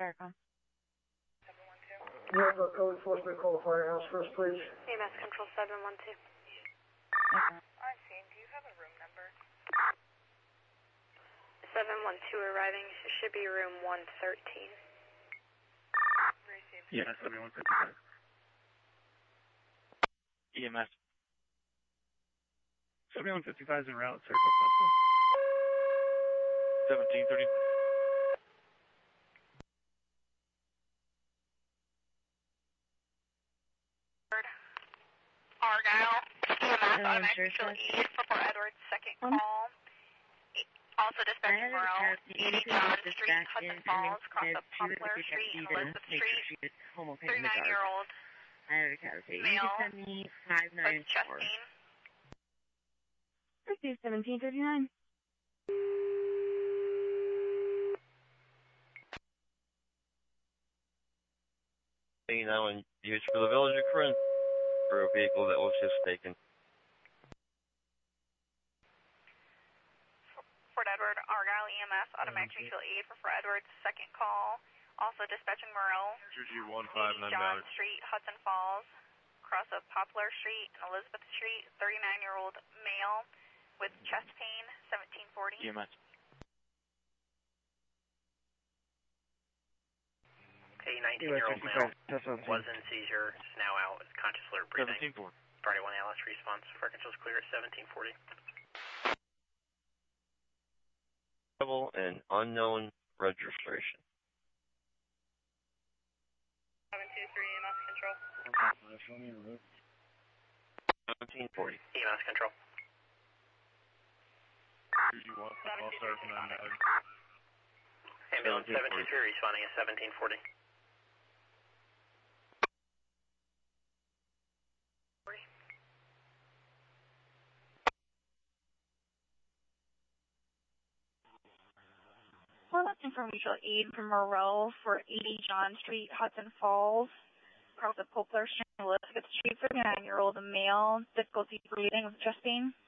Firecom. You have a code enforcement call the firehouse first, please. EMS Control 712. Okay. I see. Do you have a room number? 712 arriving. Should be room 113. Received. Yeah, 7155. EMS. 7155 is en route, sir. 1730. Argyle, EMS, Hello, automatic sir, mutual sir. aid for Port Edwards, second call. Also dispatching Morel, 80 John Street, Hudson Falls, across the Poplar Street and Elizabeth Street. 39-year-old I have a cavity. male You can send me with chest 594. pain. Receive 1739. Now in use for the village of Corinth for a vehicle that was just taken. Fort Edward, Argyle EMS, automatic mutual aid for Fort Edwards, second call. Also dispatching Morel, 80 John Street, Hudson Falls, across of Poplar Street and Elizabeth Street, 39-year-old male with chest pain, 1740. EMS. A 19-year-old male was in seizure, is now out, is conscious, alert, breathing. 1740. Friday 1 ALS response, fire controls clear at 1740. And unknown registration. 723 EMS control. 1740. EMS control. Ambulance 723 responding at 1740. We're looking for mutual aid from Morel for 80 John Street, Hudson Falls, across the Poplar Street and Elizabeth Street, 39-year-old male, difficulty breathing with chest pain.